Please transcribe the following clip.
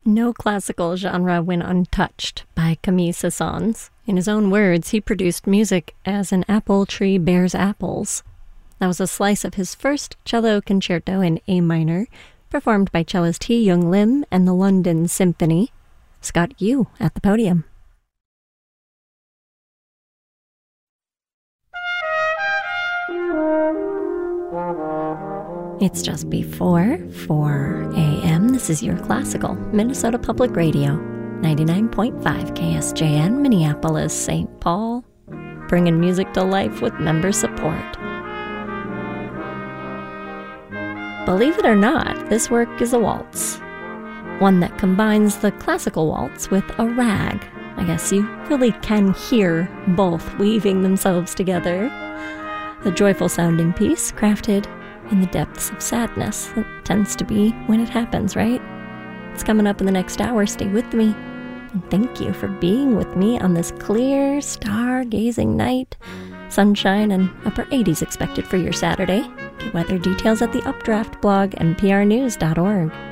No classical genre went untouched by Camille Saint-Saëns. In his own words, he produced music as an apple tree bears apples. That was a slice of his first cello concerto in A minor, performed by cellist Hee Young Lim and the London Symphony. Scott Yu at the podium. It's just before 4 a.m. This is your classical Minnesota Public Radio, 99.5 KSJN, Minneapolis, St. Paul, bringing music to life with member support. Believe it or not, this work is a waltz, one that combines the classical waltz with a rag. I guess you really can hear both weaving themselves together. A joyful sounding piece crafted in the depths of sadness. That tends to be when it happens, right? It's coming up in the next hour. Stay with me. And thank you for being with me on this clear, stargazing night. Sunshine and upper 80s expected for your Saturday. Get weather details at the Updraft blog, nprnews.org.